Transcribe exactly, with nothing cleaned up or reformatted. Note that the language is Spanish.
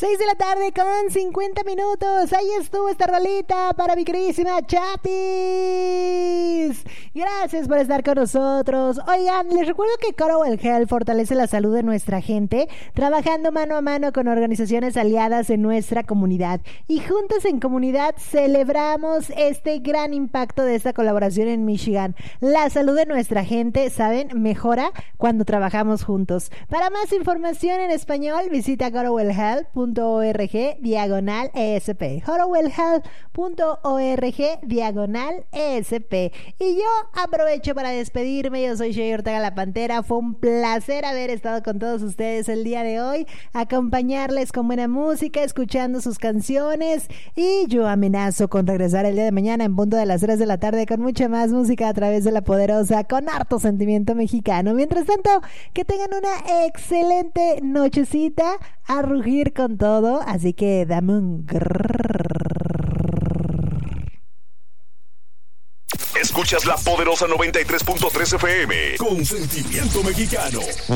seis de la tarde con cincuenta minutos. Ahí estuvo esta rolita para mi queridísima Chapis. Gracias por estar con nosotros. Oigan, les recuerdo que Corowell Health fortalece la salud de nuestra gente, trabajando mano a mano con organizaciones aliadas en nuestra comunidad. Y juntos en comunidad celebramos este gran impacto de esta colaboración en Michigan. La salud de nuestra gente, ¿saben? Mejora cuando trabajamos juntos. Para más información en español, visita corowell health punto org diagonal esp. corowell health punto org diagonal esp. Y yo aprovecho para despedirme. Yo soy Shey Ortega la Pantera. Fue un placer haber estado con todos ustedes el día de hoy, acompañarles con buena música, escuchando sus canciones, y yo amenazo con regresar el día de mañana en punto de las tres de la tarde con mucha más música a través de La Poderosa, con harto sentimiento mexicano. Mientras tanto, que tengan una excelente nochecita, a rugir con todo, así que dame un grrrr. Escuchas La Poderosa noventa y tres punto tres F M con sentimiento mexicano.